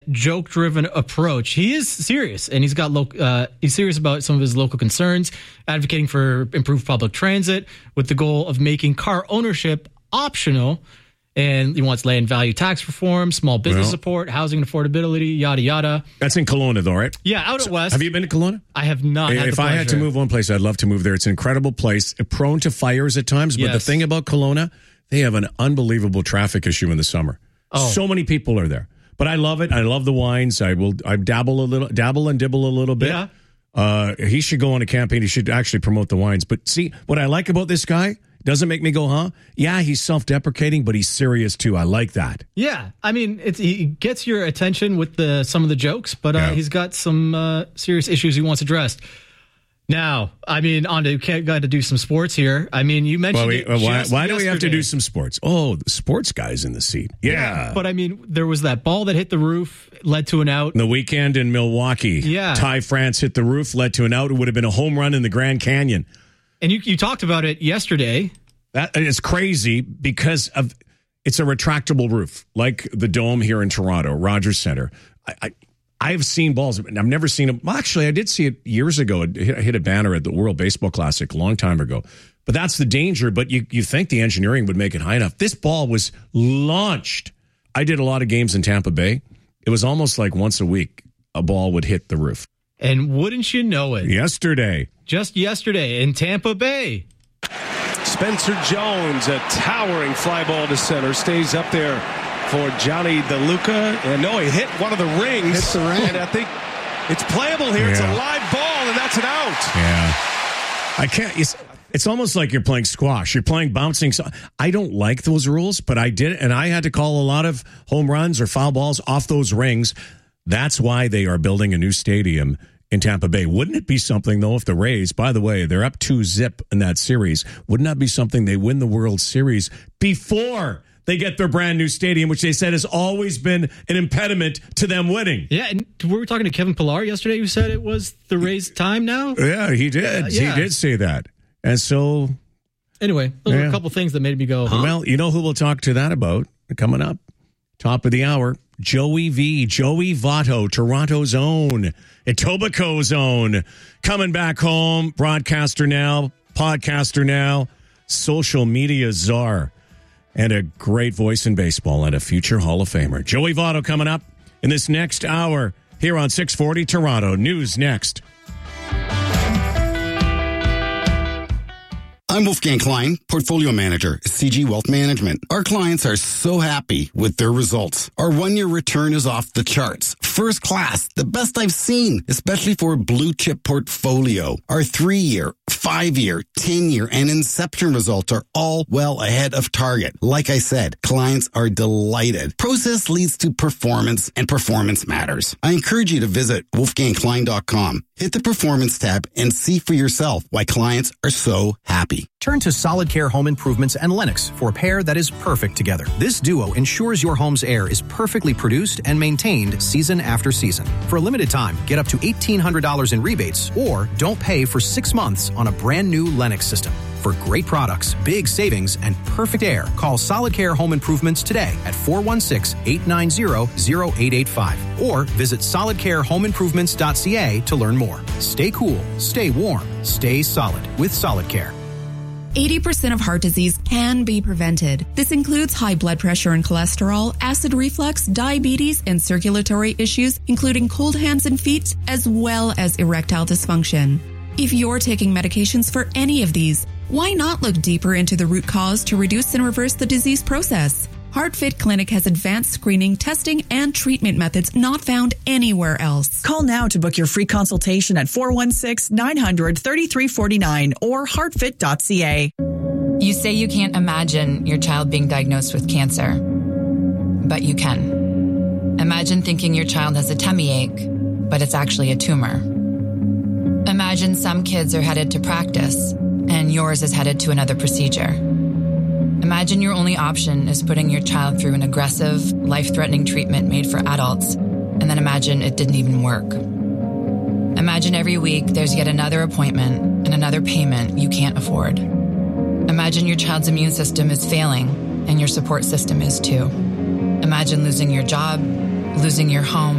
joke-driven approach. He is serious, and he's serious about some of his local concerns, advocating for improved public transit with the goal of making car ownership optional. And he wants land value tax reform, small business support, housing affordability, yada, yada. That's in Kelowna, though, right? Yeah, out at West. Have you been to Kelowna? I have not had the If I had to move one place, I'd love to move there. It's an incredible place, prone to fires at times. But the thing about Kelowna, they have an unbelievable traffic issue in the summer. Oh. So many people are there. But I love it. I love the wines. I dabble and dibble a little bit. Yeah. He should go on a campaign. He should actually promote the wines. But see, what I like about this guy doesn't make me go, huh? Yeah, he's self-deprecating, but he's serious too. I like that. Yeah, I mean, he gets your attention with some of the jokes, but he's got some serious issues he wants addressed. Now, I mean, got to do some sports here. I mean, you mentioned why do we have to do some sports? Oh, the sports guy's in the seat. Yeah. But I mean, there was that ball that hit the roof, led to an out. The weekend in Milwaukee. Yeah. Ty France hit the roof, led to an out. It would have been a home run in the Grand Canyon. And you talked about it yesterday. That is crazy because it's a retractable roof, like the Dome here in Toronto, Rogers Centre. I've seen balls, and I've never seen them. Well, actually, I did see it years ago. It hit a banner at the World Baseball Classic a long time ago. But that's the danger. But you think the engineering would make it high enough. This ball was launched. I did a lot of games in Tampa Bay. It was almost like once a week a ball would hit the roof. And wouldn't you know it? Just yesterday in Tampa Bay. Spencer Jones, a towering fly ball to center, stays up there for Johnny DeLuca. And no, he hit one of the rings. Hits the ring. And I think it's playable here. Yeah. It's a live ball, and that's an out. Yeah. I can't. It's almost like you're playing squash. You're playing bouncing. I don't like those rules, but I did, and I had to call a lot of home runs or foul balls off those rings. That's why they are building a new stadium in Tampa Bay. Wouldn't it be something, though, if the Rays, by the way, they're up 2-0 in that series, wouldn't that be something they win the World Series before they get their brand new stadium, which they said has always been an impediment to them winning? Yeah, and we were talking to Kevin Pillar yesterday, who said it was the Rays' time now. Yeah, he did. He did say that. And so... Anyway, those are a couple things that made me go, huh? Well, you know who we'll talk to that about coming up? Top of the hour. Joey Votto, Toronto's own, Etobicoke's own, coming back home, broadcaster now, podcaster now, social media czar, and a great voice in baseball and a future Hall of Famer. Joey Votto coming up in this next hour here on 640 Toronto. News next. I'm Wolfgang Klein, Portfolio Manager at CG Wealth Management. Our clients are so happy with their results. Our one-year return is off the charts. First class, the best I've seen, especially for a blue-chip portfolio. Our 3-year, 5-year, 10-year, and Inception results are all well ahead of target. Like I said, clients are delighted. Process leads to performance, and performance matters. I encourage you to visit wolfgangklein.com. Hit the Performance tab and see for yourself why clients are so happy. Turn to Solid Care Home Improvements and Lennox for a pair that is perfect together. This duo ensures your home's air is perfectly produced and maintained season after season. For a limited time, get up to $1,800 in rebates or don't pay for 6 months on a brand new Lennox system. For great products, big savings, and perfect air, call Solid Care Home Improvements today at 416-890-0885 or visit solidcarehomeimprovements.ca to learn more. Stay cool, stay warm, stay solid with Solid Care. 80% of heart disease can be prevented. This includes high blood pressure and cholesterol, acid reflux, diabetes, and circulatory issues, including cold hands and feet, as well as erectile dysfunction. If you're taking medications for any of these, why not look deeper into the root cause to reduce and reverse the disease process? HeartFit Clinic has advanced screening, testing, and treatment methods not found anywhere else. Call now to book your free consultation at 416-900-3349 or heartfit.ca. You say you can't imagine your child being diagnosed with cancer, but you can. Imagine thinking your child has a tummy ache, but it's actually a tumor. Imagine some kids are headed to practice, and yours is headed to another procedure. Imagine your only option is putting your child through an aggressive, life-threatening treatment made for adults, and then imagine it didn't even work. Imagine every week there's yet another appointment and another payment you can't afford. Imagine your child's immune system is failing, and your support system is too. Imagine losing your job, losing your home,